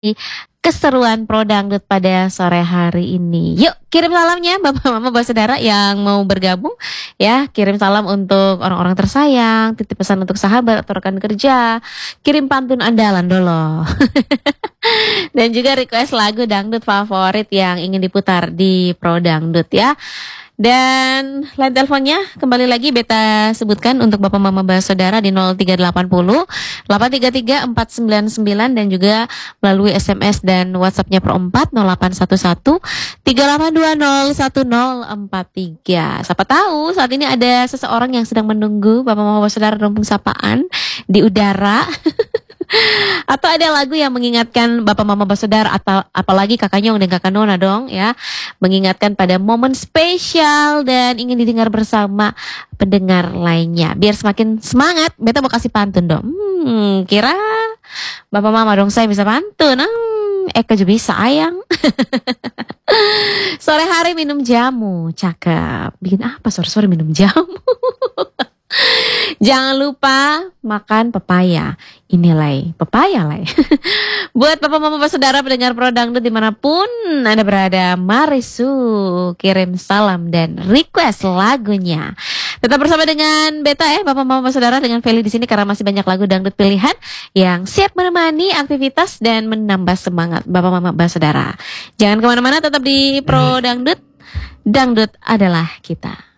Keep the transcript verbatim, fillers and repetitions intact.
keseruan Pro Dangdut pada sore hari ini. Yuk kirim salamnya Bapak Mama Bapak Saudara yang mau bergabung ya, kirim salam untuk orang-orang tersayang, titip pesan untuk sahabat atau rekan kerja, kirim pantun andalan dolo. Dan juga request lagu dangdut favorit yang ingin diputar di Pro Dangdut ya. Dan line teleponnya kembali lagi beta sebutkan untuk Bapak Mama Bapak Saudara di nol tiga delapan nol delapan tiga tiga empat sembilan sembilan dan juga melalui S M S dan WhatsApp-nya Pro empat nol delapan satu satu tiga delapan dua nol satu nol empat tiga. Siapa tahu saat ini ada seseorang yang sedang menunggu Bapak Mama Bapak Saudara Rumpung Sapaan di udara. Atau ada lagu yang mengingatkan Bapak Mama Bapak Saudara atau apalagi kakaknya dan kakak Nona dong ya, mengingatkan pada momen spesial dan ingin didengar bersama pendengar lainnya. Biar semakin semangat, beta mau kasih pantun dong. Hmm, kira Bapak Mama dong saya bisa pantun. Hmm, Eka juga bisa ayang. Sore hari minum jamu, cakep. Bikin apa sore-sore minum jamu? Jangan lupa makan pepaya. Inilah pepaya lah. Buat Bapak Mama Bapak Saudara pendengar Pro Dangdut dimanapun Anda berada, mari su kirim salam dan request lagunya. Tetap bersama dengan beta ya Bapak Mama Bapak Saudara, dengan Feli di sini karena masih banyak lagu dangdut pilihan yang siap menemani aktivitas dan menambah semangat Bapak Mama Bapak Saudara. Jangan kemana-mana, tetap di Pro Dangdut. Dangdut adalah kita.